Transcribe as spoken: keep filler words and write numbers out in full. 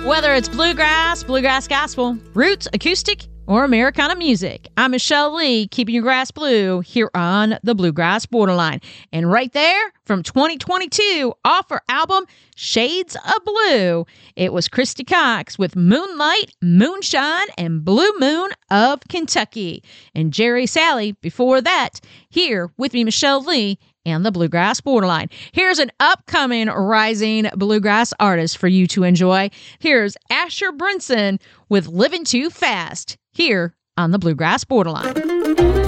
Whether it's bluegrass, bluegrass gospel, roots, acoustic, or Americana music, I'm Michelle Lee, keeping your grass blue here on the Bluegrass Borderline. And right there, from twenty twenty-two, off her album Shades of Blue, it was Christy Cox with Moonlight, Moonshine, and Blue Moon of Kentucky. And Jerry Salley, before that, here with me, Michelle Lee, and the Bluegrass Borderline. Here's an upcoming rising bluegrass artist for you to enjoy. Here's Asher Brinson with Living Too Fast, here on the Bluegrass Borderline.